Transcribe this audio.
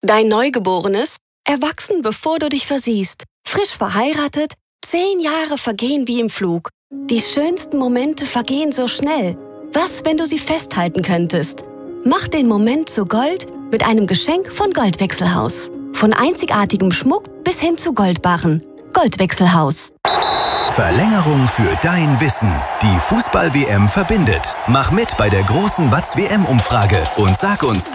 Dein Neugeborenes? Erwachsen, bevor du dich versiehst. Frisch verheiratet? 10 Jahre vergehen wie im Flug. Die schönsten Momente vergehen so schnell. Was, wenn du sie festhalten könntest? Mach den Moment zu Gold mit einem Geschenk von Goldwechselhaus. Von einzigartigem Schmuck bis hin zu Goldbarren. Goldwechselhaus. Verlängerung für dein Wissen. Die Fußball-WM verbindet. Mach mit bei der großen Watz-WM-Umfrage und sag uns